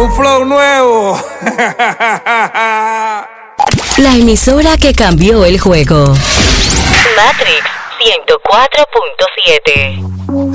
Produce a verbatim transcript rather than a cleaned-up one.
un flow nuevo. La emisora que cambió el juego. Matrix ciento cuatro punto siete.